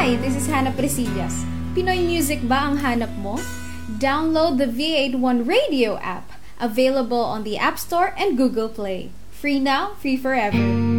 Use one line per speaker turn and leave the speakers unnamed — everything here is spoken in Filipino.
Hi, this is Hannah Presillas. Pinoy music ba ang hanap mo? Download the V81 Radio app, available on the App Store and Google Play. Free now, free forever.